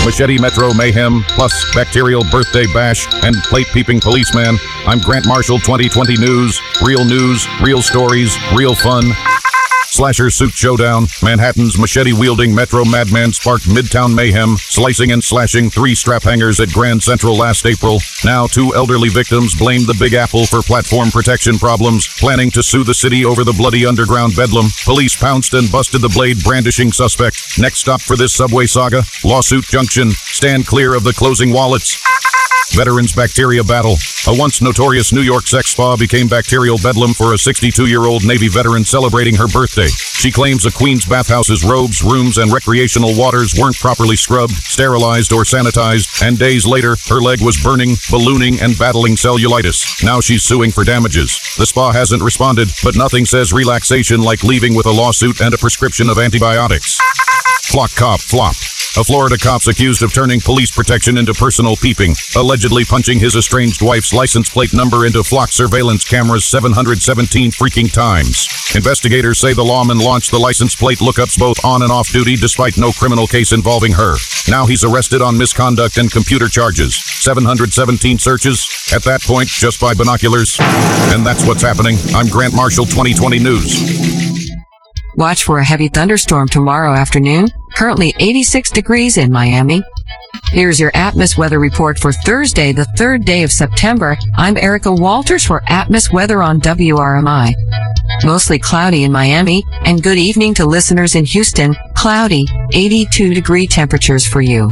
Machete Metro Mayhem, plus Bacterial Birthday Bash, and Plate Peeping Policeman. I'm Grant Marshall, 2020 News. Real stories, real fun. Slasher Suit Showdown. Manhattan's machete-wielding Metro Madman sparked Midtown mayhem, slicing and slashing 3 strap hangers at Grand Central last April. Now 2 elderly victims blamed the Big Apple for platform protection problems, planning to sue the city over the bloody underground bedlam. Police pounced and busted the blade-brandishing suspect. Next stop for this subway saga, Lawsuit Junction. Stand clear of the closing wallets. Veterans Bacteria Battle. A once notorious New York sex spa became bacterial bedlam for a 62-year-old Navy veteran celebrating her birthday. She claims a Queens bathhouse's robes, rooms, and recreational waters weren't properly scrubbed, sterilized, or sanitized, and days later, her leg was burning, ballooning, and battling cellulitis. Now she's suing for damages. The spa hasn't responded, but nothing says relaxation like leaving with a lawsuit and a prescription of antibiotics. Flock Cop Flop. A Florida cop's accused of turning police protection into personal peeping, allegedly punching his estranged wife's license plate number into flock surveillance cameras 717 freaking times. Investigators say the lawman launched the license plate lookups both on and off duty despite no criminal case involving her. Now he's arrested on misconduct and computer charges. 717 searches, at that point, just by binoculars. And that's what's happening. I'm Grant Marshall, 2020 News. Watch for a heavy thunderstorm tomorrow afternoon. Currently 86 degrees in Miami. Here's your Atmos weather report for Thursday, the 3rd day of September. I'm Erica Walters for Atmos weather on WRMI. Mostly cloudy in Miami, and good evening to listeners in Houston. Cloudy, 82-degree temperatures for you.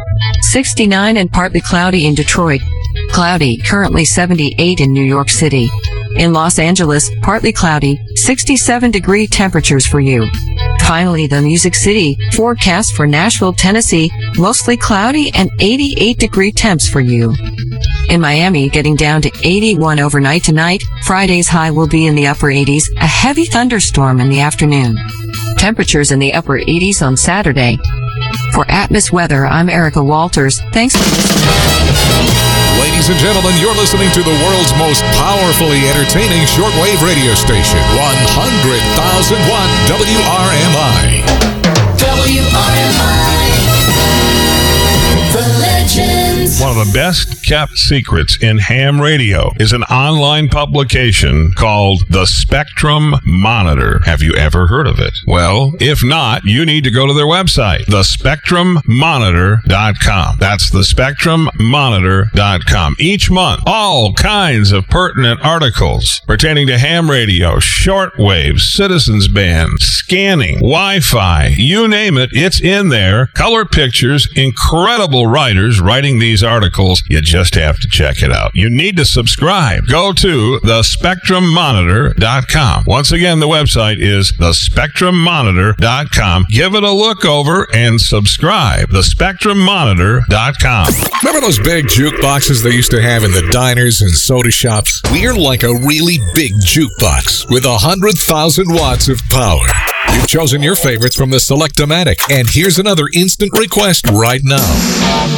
69 and partly cloudy in Detroit. Cloudy, currently 78 in New York City. In Los Angeles, partly cloudy, 67-degree temperatures for you. Finally, the Music City, forecast for Nashville, Tennessee, mostly cloudy and 88-degree temps for you. In Miami, getting down to 81 overnight tonight. Friday's high will be in the upper 80s, a heavy thunderstorm in the afternoon. Temperatures in the upper 80s on Saturday. For Atmos Weather, I'm Erica Walters. Thanks for listening. Ladies and gentlemen, you're listening to the world's most powerfully entertaining shortwave radio station, 100,000 watt WRMI. WRMI. The Legends. One of the best kept secrets in ham radio is an online publication called The Spectrum Monitor. Have you ever heard of it? Well, if not, you need to go to their website, thespectrummonitor.com. That's thespectrummonitor.com. Each month, all kinds of pertinent articles pertaining to ham radio, shortwave, citizens band, scanning, Wi-Fi, you name it, it's in there. Color pictures, incredible writers writing these articles. You just have to check it out. You need to subscribe. Go to thespectrummonitor.com. Once again, the website is thespectrummonitor.com. Give it a look over and subscribe. Thespectrummonitor.com. Remember those big jukeboxes they used to have in the diners and soda shops? We're like a really big jukebox with 100,000 watts of power. You've chosen your favorites from the Select-O-Matic, and here's another instant request right now.